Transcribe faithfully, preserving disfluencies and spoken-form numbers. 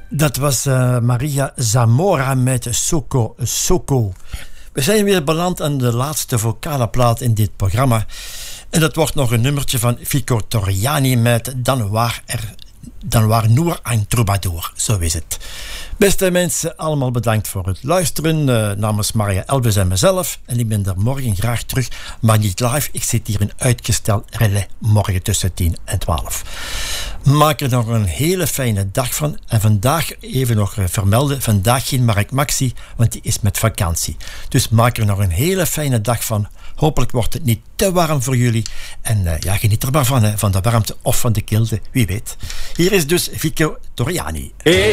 Dat was uh, Maria Zamora met Soko Soko. We zijn weer beland aan de laatste vocale plaat in dit programma. En dat wordt nog een nummertje van Vico Torriani met Dan waar er Dan waar Noor een troubadour. Zo is het. Beste mensen, allemaal bedankt voor het luisteren. Uh, namens Maria Elbes en mezelf. En ik ben er morgen graag terug. Maar niet live. Ik zit hier in uitgesteld relais. Morgen tussen tien en twaalf. Maak er nog een hele fijne dag van. En vandaag even nog vermelden. Vandaag geen Mark Maxi. Want die is met vakantie. Dus maak er nog een hele fijne dag van. Hopelijk wordt het niet te warm voor jullie. En uh, ja, geniet er maar van. Hè, van de warmte of van de kilte. Wie weet. Hier is dus Vico Torriani. Hey.